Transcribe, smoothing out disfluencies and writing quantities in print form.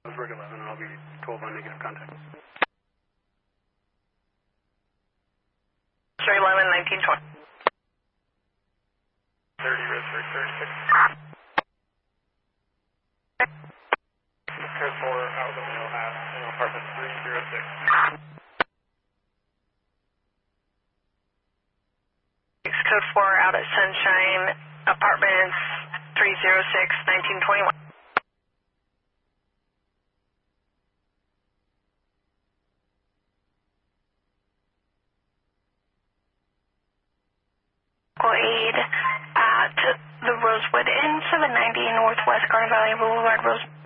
Roseburg 11, and I'll be 12 on negative contact. Sure, 11, 1920. 30, Roseburg 36. Code 4, out of the middle half, in apartment 306. Code 4 out at Sunshine, apartments 306, 1921. Local aid at the Rosewood Inn, 790 Northwest Garden Valley Boulevard, Rose.